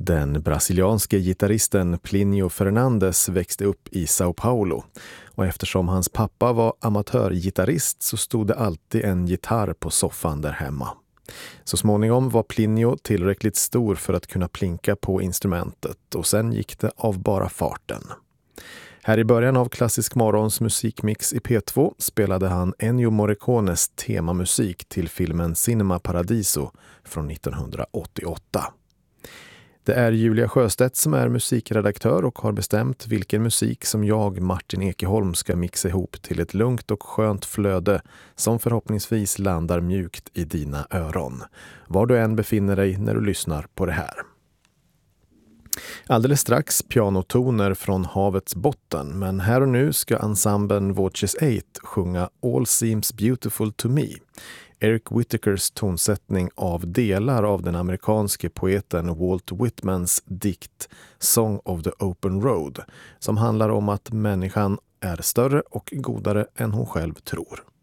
Den brasilianske gitarristen Plinio Fernandes växte upp i Sao Paulo och eftersom hans pappa var amatörgitarrist så stod det alltid en gitarr på soffan där hemma. Så småningom var Plinio tillräckligt stor för att kunna plinka på instrumentet och sen gick det av bara farten. Här i början av Klassisk Morgons musikmix i P2 spelade han Ennio Morricones temamusik till filmen Cinema Paradiso från 1988. Det är Julia Sjöstedt som är musikredaktör och har bestämt vilken musik som jag, Martin Ekeholm, ska mixa ihop till ett lugnt och skönt flöde som förhoppningsvis landar mjukt i dina öron. Var du än befinner dig när du lyssnar på det här. Alldeles strax pianotoner från havets botten, men här och nu ska ensemblen Voces 8 sjunga All Seems Beautiful to Me. Eric Whittakers tonsättning av delar av den amerikanske poeten Walt Whitmans dikt Song of the Open Road, som handlar om att människan är större och godare än hon själv tror.